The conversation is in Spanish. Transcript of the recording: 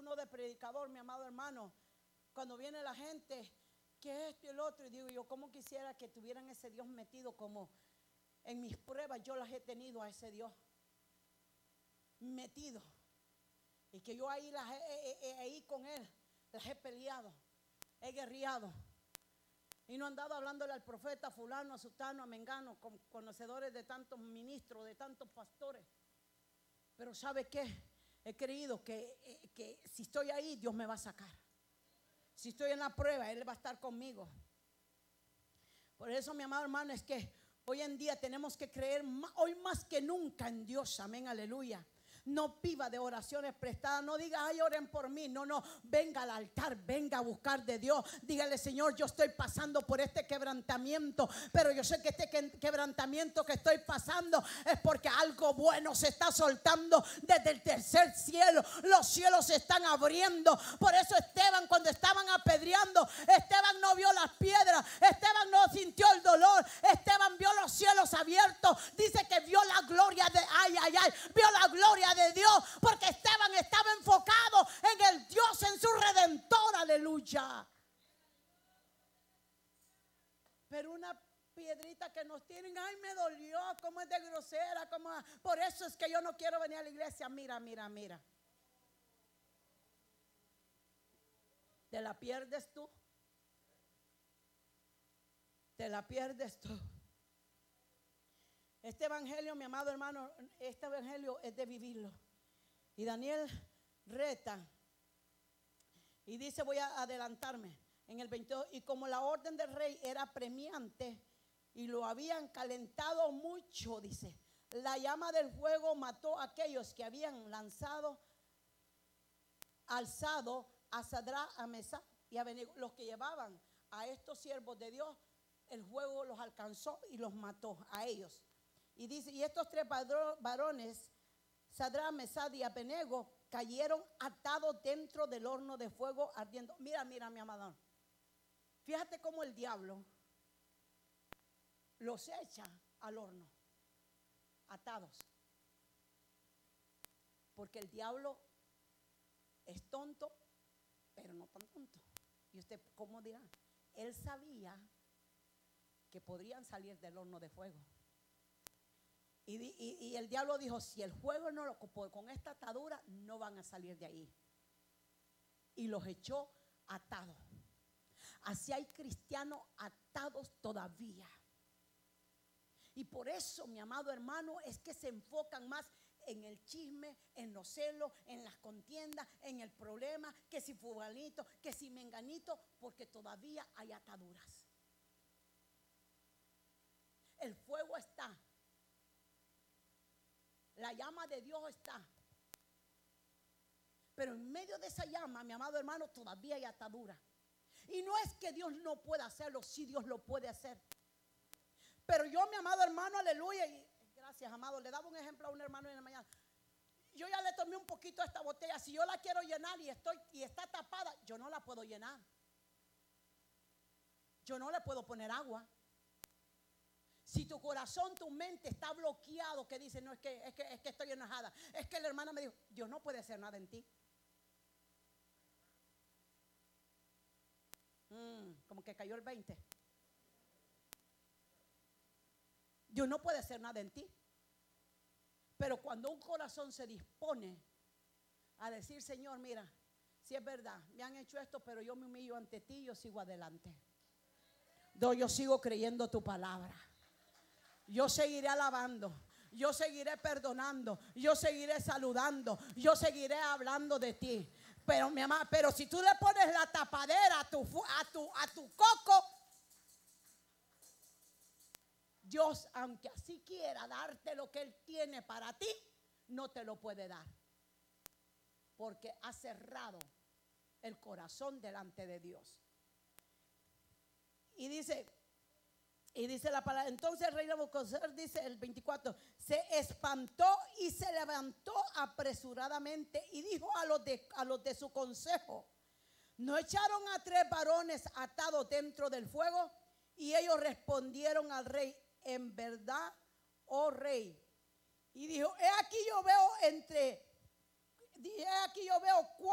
uno de predicador, mi amado hermano, cuando viene la gente, que esto y el otro, y digo yo, ¿cómo quisiera que tuvieran ese Dios metido como en mis pruebas yo las he tenido a ese Dios metido? Y que yo ahí, ahí con Él las he peleado, he guerreado. Y no he andado hablándole al profeta fulano, a sutano, a mengano, conocedores de tantos ministros, de tantos pastores. Pero ¿sabe qué? He creído que si estoy ahí, Dios me va a sacar. Si estoy en la prueba, Él va a estar conmigo. Por eso, mi amado hermano, es que hoy en día tenemos que creer hoy más que nunca en Dios. Amén, aleluya. No viva de oraciones prestadas. No diga, ay, oren por mí. No, venga al altar, venga a buscar de Dios. Dígale, Señor, yo estoy pasando por este quebrantamiento, pero yo sé que este quebrantamiento que estoy pasando es porque algo bueno se está soltando desde el tercer cielo. Los cielos se están abriendo. Por eso Esteban, cuando estaban apedreando, Esteban no vio las piedras, Esteban no sintió el dolor, Esteban vio los cielos abiertos. Dice que vio la gloria de, vio la gloria de Dios, porque Esteban estaba enfocado en el Dios, en su Redentor, aleluya. Pero una piedrita que nos tienen, ay, me dolió, como es de grosera, como, por eso es que yo no quiero venir a la iglesia. Mira. Te la pierdes tú. Te la pierdes tú. Este evangelio, mi amado hermano, este evangelio es de vivirlo. Y Daniel reta y dice, voy a adelantarme en el 22, y como la orden del rey era premiante y lo habían calentado mucho, dice, la llama del fuego mató a aquellos que habían alzado a Sadrach, a Mesach y a Abednego. Los que llevaban a estos siervos de Dios, el fuego los alcanzó y los mató a ellos. Y dice, y estos tres varones, Sadrach, Mesach y Abednego, cayeron atados dentro del horno de fuego ardiendo. Mira, mi amado. Fíjate cómo el diablo los echa al horno, atados. Porque el diablo es tonto, pero no tan tonto. Y usted, ¿cómo dirá? Él sabía que podrían salir del horno de fuego. Y el diablo dijo, si el fuego no lo ocupó con esta atadura, no van a salir de ahí. Y los echó atados. Así hay cristianos atados todavía. Y por eso, mi amado hermano, es que se enfocan más en el chisme, en los celos, en las contiendas, en el problema, que si fulanito, que si menganito, porque todavía hay ataduras. El fuego está. La llama de Dios está. Pero en medio de esa llama, mi amado hermano, todavía hay atadura. Y no es que Dios no pueda hacerlo, sí Dios lo puede hacer. Pero yo, mi amado hermano, aleluya, y gracias, amado, le daba un ejemplo a un hermano en la mañana. Yo ya le tomé un poquito a esta botella. Si yo la quiero llenar y está tapada, yo no la puedo llenar. Yo no le puedo poner agua. Si tu corazón, tu mente está bloqueado, que dice, no, es que estoy enojada, es que la hermana me dijo, Dios no puede hacer nada en ti. Como que cayó el 20. Dios no puede hacer nada en ti. Pero cuando un corazón se dispone a decir, Señor, mira, si es verdad, me han hecho esto, pero yo me humillo ante ti y yo sigo adelante. Yo sigo creyendo tu palabra. Yo seguiré alabando, yo seguiré perdonando, yo seguiré saludando, yo seguiré hablando de ti. Pero mi amada, pero si tú le pones la tapadera a tu coco, Dios, aunque así quiera darte lo que Él tiene para ti, no te lo puede dar. Porque ha cerrado el corazón delante de Dios. Y dice la palabra, entonces el rey Nabucodonosor, dice el 24, se espantó y se levantó apresuradamente y dijo a los de su consejo, ¿no echaron a tres varones atados dentro del fuego? Y ellos respondieron al rey, en verdad, oh rey. Y dijo, he aquí yo veo